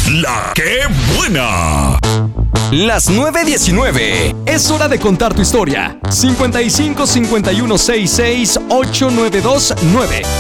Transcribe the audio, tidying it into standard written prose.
La que buena. Las 9:19. Es hora de contar tu historia. 55 51 66 892 9.